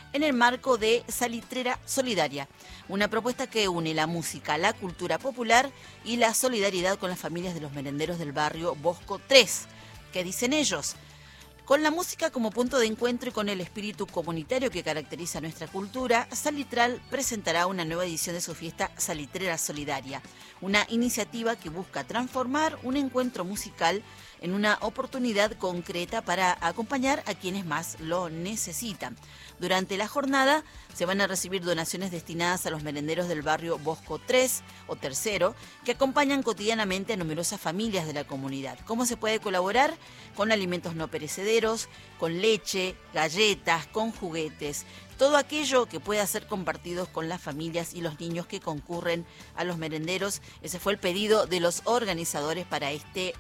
en el marco de Salitrera Solidaria, una propuesta que une la música, la cultura popular y la solidaridad con las familias de los merenderos del barrio Bosco 3. ¿Qué dicen ellos? Con la música como punto de encuentro y con el espíritu comunitario que caracteriza nuestra cultura, Salitral presentará una nueva edición de su fiesta Salitrera Solidaria, una iniciativa que busca transformar un encuentro musical en una oportunidad concreta para acompañar a quienes más lo necesitan. Durante la jornada se van a recibir donaciones destinadas a los merenderos del barrio Bosco 3 o Tercero, que acompañan cotidianamente a numerosas familias de la comunidad. ¿Cómo se puede colaborar? Con alimentos no perecederos, con leche, galletas, con juguetes, todo aquello que pueda ser compartido con las familias y los niños que concurren a los merenderos. Ese fue el pedido de los organizadores para este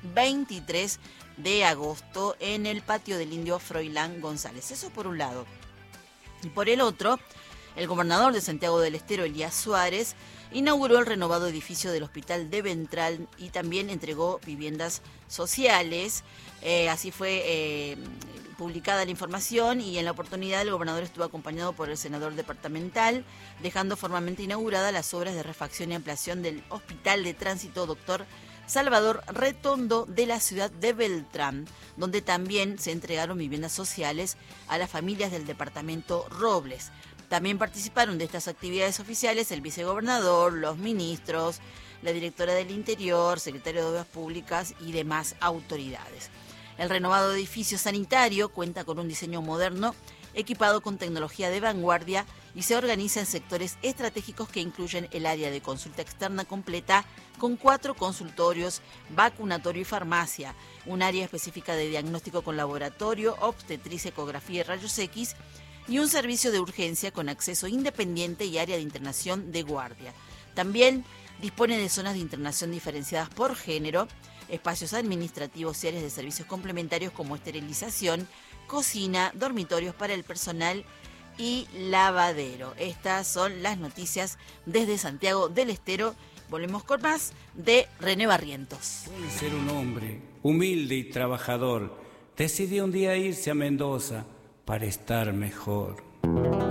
23 de agosto en el patio del Indio Froilán González. Eso por un lado. Y por el otro, el gobernador de Santiago del Estero, Elías Suárez, inauguró el renovado edificio del Hospital de Ventral y también entregó viviendas sociales. Así fue publicada la información, y en la oportunidad el gobernador estuvo acompañado por el senador departamental, dejando formalmente inauguradas las obras de refacción y ampliación del Hospital de Tránsito Dr. Salvador Retondo de la ciudad de Beltrán, donde también se entregaron viviendas sociales a las familias del departamento Robles. También participaron de estas actividades oficiales el vicegobernador, los ministros, la directora del Interior, secretario de Obras Públicas y demás autoridades. El renovado edificio sanitario cuenta con un diseño moderno, equipado con tecnología de vanguardia, y se organiza en sectores estratégicos que incluyen el área de consulta externa completa con 4 consultorios, vacunatorio y farmacia, un área específica de diagnóstico con laboratorio, obstetricia, ecografía y rayos X, y un servicio de urgencia con acceso independiente y área de internación de guardia. También dispone de zonas de internación diferenciadas por género, espacios administrativos y áreas de servicios complementarios como esterilización, cocina, dormitorios para el personal y lavadero. Estas son las noticias desde Santiago del Estero. Volvemos con más de René Barrientos. Puede ser un hombre humilde y trabajador. Decidió un día irse a Mendoza para estar mejor.